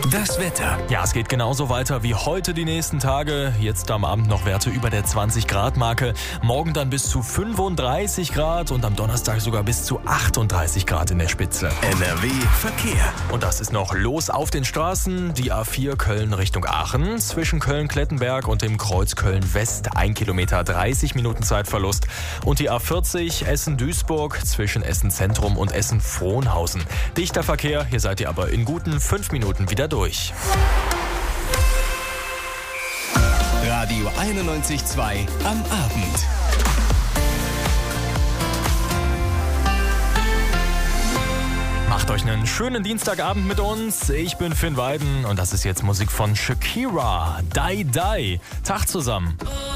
Das Wetter. Ja, es geht genauso weiter wie heute die nächsten Tage. Jetzt am Abend noch Werte über der 20-Grad-Marke. Morgen dann bis zu 35 Grad und am Donnerstag sogar bis zu 38 Grad in der Spitze. NRW Verkehr. Und das ist noch los auf den Straßen. Die A4 Köln Richtung Aachen. Zwischen Köln-Klettenberg und dem Kreuz Köln-West 1 Kilometer 30 Minuten Zeitverlust. Und die A40 Essen-Duisburg zwischen Essen-Zentrum und Essen-Frohnhausen. Dichter Verkehr, hier seid ihr aber in guten 5 Minuten wieder durch. Radio 91.2 am Abend. Macht euch einen schönen Dienstagabend mit uns. Ich bin Finn Weiden und das ist jetzt Musik von Shakira. Die Die. Tag zusammen.